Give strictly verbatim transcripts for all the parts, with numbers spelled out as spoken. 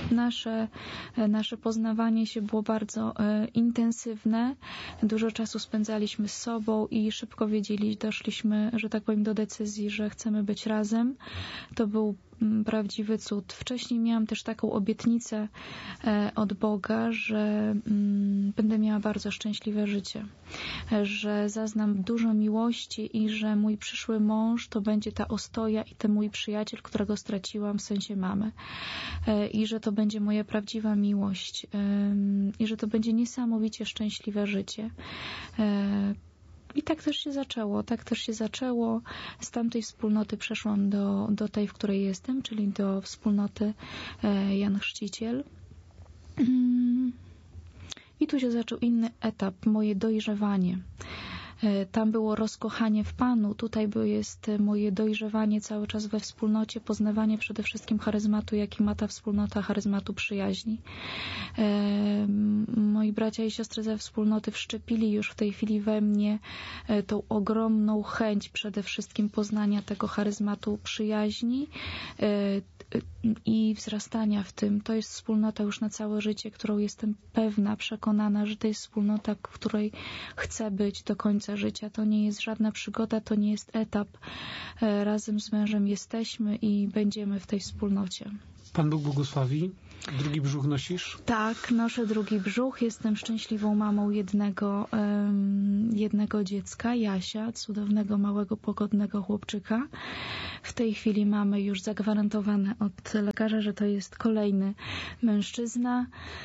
nasze, nasze poznawanie się było bardzo e, intensywne. Dużo czasu spędzaliśmy z sobą i szybko wiedzieli, doszliśmy, że tak powiem, do decyzji, że chcemy być razem. To był prawdziwy cud. Wcześniej miałam też taką obietnicę e, od Boga, że mm, będę miała bardzo szczęśliwe życie, e, że zaznam dużo miłości i że mój przyszły mąż to będzie ta ostoja i ten mój przyjaciel, którego straciłam, w sensie mamy. E, I że to będzie moja prawdziwa miłość. E, I że to będzie niesamowicie szczęśliwe życie. E, I tak też się zaczęło. Tak też się zaczęło. Z tamtej wspólnoty przeszłam do, do tej, w której jestem, czyli do wspólnoty e, Jan Chrzciciel. I tu się zaczął inny etap, moje dojrzewanie. Tam było rozkochanie w Panu, tutaj jest moje dojrzewanie cały czas we wspólnocie, poznawanie przede wszystkim charyzmatu, jaki ma ta wspólnota, charyzmatu przyjaźni. E, moi bracia i siostry ze wspólnoty wszczepili już w tej chwili we mnie e, tą ogromną chęć przede wszystkim poznania tego charyzmatu przyjaźni e, i wzrastania w tym. To jest wspólnota już na całe życie, którą jestem pewna, przekonana, że to jest wspólnota, w której chcę być do końca życia. To nie jest żadna przygoda, to nie jest etap. Razem z mężem jesteśmy i będziemy w tej wspólnocie. Pan Bóg błogosławi. Drugi brzuch nosisz? Tak, noszę drugi brzuch. Jestem szczęśliwą mamą jednego, um, jednego dziecka, Jasia, cudownego, małego, pogodnego chłopczyka. W tej chwili mamy już zagwarantowane od lekarza, że to jest kolejny mężczyzna.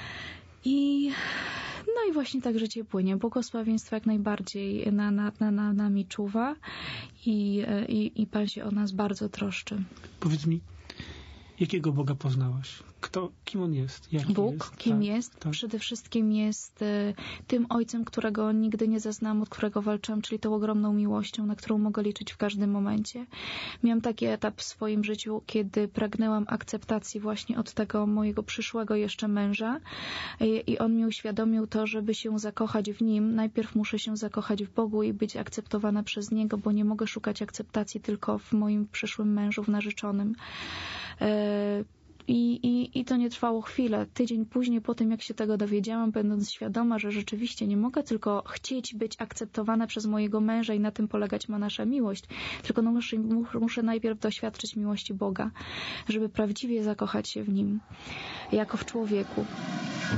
I no i właśnie tak życie płynie. Błogosławieństwo jak najbardziej na, na, na, na nami czuwa i, i, i Pan się o nas bardzo troszczy. Powiedz mi, jakiego Boga poznałaś? Kto, kim On jest? Jaki Bóg, jest? kim tak, jest? Tak. Przede wszystkim jest y, tym Ojcem, którego nigdy nie zaznałam, od którego walczyłam, czyli tą ogromną miłością, na którą mogę liczyć w każdym momencie. Miałam taki etap w swoim życiu, kiedy pragnęłam akceptacji właśnie od tego mojego przyszłego jeszcze męża i, i on mi uświadomił to, żeby się zakochać w nim, najpierw muszę się zakochać w Bogu i być akceptowana przez Niego, bo nie mogę szukać akceptacji tylko w moim przyszłym mężu, w narzeczonym. Y, I, i, I to nie trwało chwilę. Tydzień później, po tym jak się tego dowiedziałam, będąc świadoma, że rzeczywiście nie mogę tylko chcieć być akceptowana przez mojego męża i na tym polegać ma nasza miłość, tylko no muszę, muszę najpierw doświadczyć miłości Boga, żeby prawdziwie zakochać się w Nim, jako w człowieku.